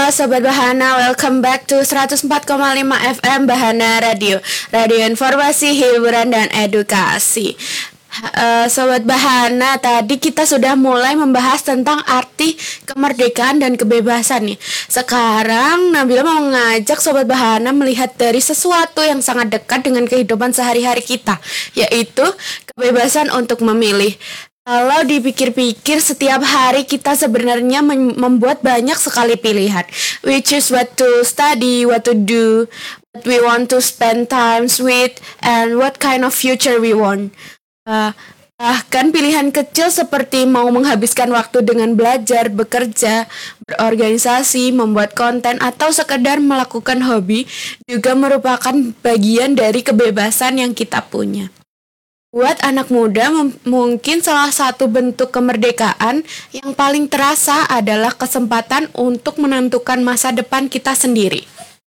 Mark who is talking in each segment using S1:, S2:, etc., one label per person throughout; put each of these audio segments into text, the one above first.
S1: Halo Sobat Bahana, welcome back to 104,5 FM Bahana Radio. Radio informasi, hiburan, dan edukasi. Sobat Bahana, tadi kita sudah mulai membahas tentang arti kemerdekaan dan kebebasan nih. Sekarang Nabila mau mengajak Sobat Bahana melihat dari sesuatu yang sangat dekat dengan kehidupan sehari-hari kita, yaitu kebebasan untuk memilih. Kalau dipikir-pikir, setiap hari kita sebenarnya membuat banyak sekali pilihan. We choose what to study, what to do, what we want to spend times with, and what kind of future we want. Bahkan pilihan kecil seperti mau menghabiskan waktu dengan belajar, bekerja, berorganisasi, membuat konten, atau sekedar melakukan hobi juga merupakan bagian dari kebebasan yang kita punya. Buat anak muda, mungkin salah satu bentuk kemerdekaan yang paling terasa adalah kesempatan untuk menentukan masa depan kita sendiri.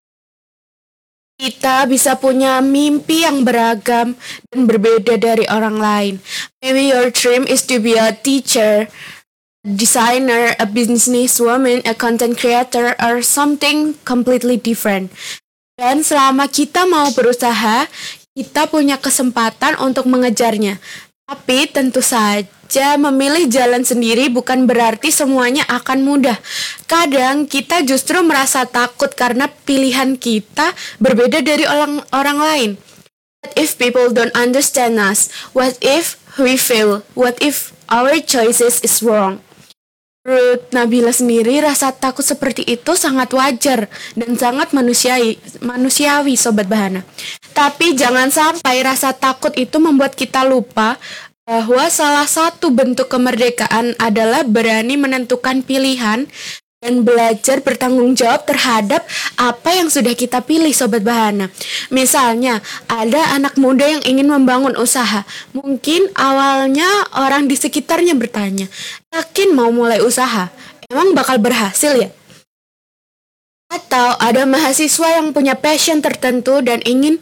S1: Kita bisa punya mimpi yang beragam dan berbeda dari orang lain. Maybe your dream is to be a teacher, designer, a businesswoman, a content creator, or something completely different. Dan selama kita mau berusaha, kita punya kesempatan untuk mengejarnya. Tapi tentu saja memilih jalan sendiri bukan berarti semuanya akan mudah. Kadang kita justru merasa takut karena pilihan kita berbeda dari orang lain. What if people don't understand us? What if we fail? What if our choices is wrong? Menurut Nabila sendiri, rasa takut seperti itu sangat wajar dan sangat manusiawi Sobat Bahana. Tapi jangan sampai rasa takut itu membuat kita lupa bahwa salah satu bentuk kemerdekaan adalah berani menentukan pilihan dan belajar bertanggung jawab terhadap apa yang sudah kita pilih Sobat Bahana. Misalnya, ada anak muda yang ingin membangun usaha. Mungkin awalnya orang di sekitarnya bertanya, yakin mau mulai usaha? Emang bakal berhasil ya? Atau ada mahasiswa yang punya passion tertentu dan ingin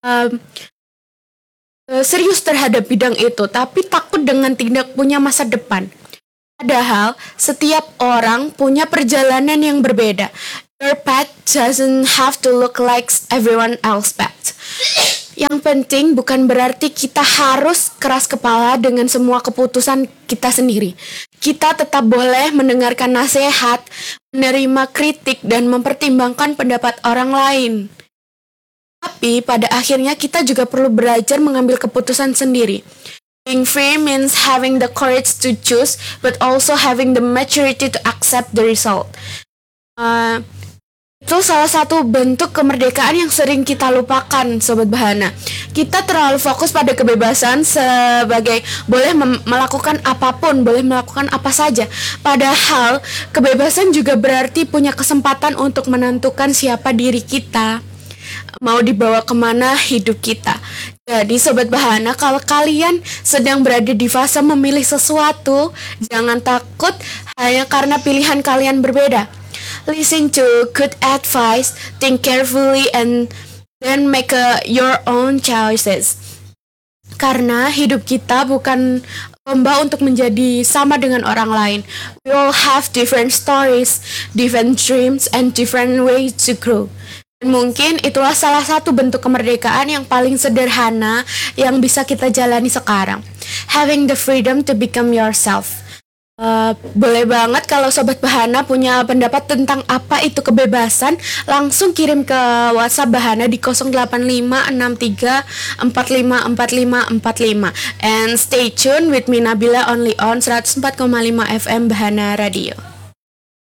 S1: serius terhadap bidang itu, tapi takut dengan tidak punya masa depan. Padahal, setiap orang punya perjalanan yang berbeda. Your path doesn't have to look like everyone else's path. Yang penting bukan berarti kita harus keras kepala dengan semua keputusan kita sendiri. Kita tetap boleh mendengarkan nasihat, menerima kritik, dan mempertimbangkan pendapat orang lain. Tapi pada akhirnya kita juga perlu belajar mengambil keputusan sendiri. Being free means having the courage to choose, but also having the maturity to accept the result. Itu salah satu bentuk kemerdekaan yang sering kita lupakan, Sobat Bahana. Kita terlalu fokus pada kebebasan sebagai boleh melakukan apapun, boleh melakukan apa saja. Padahal, kebebasan juga berarti punya kesempatan untuk menentukan siapa diri kita, mau dibawa kemana hidup kita. Jadi Sobat Bahana, kalau kalian sedang berada di fase memilih sesuatu, jangan takut hanya karena pilihan kalian berbeda. Listen to good advice, think carefully, and then make your own choices. Karena hidup kita bukan lomba untuk menjadi sama dengan orang lain. We all have different stories, different dreams, and different ways to grow. Dan mungkin itulah salah satu bentuk kemerdekaan yang paling sederhana yang bisa kita jalani sekarang. Having the freedom to become yourself. Boleh banget kalau Sobat Bahana punya pendapat tentang apa itu kebebasan, langsung kirim ke WhatsApp Bahana di 08563454545. And stay tuned with me Nabila only on 104,5 FM Bahana Radio.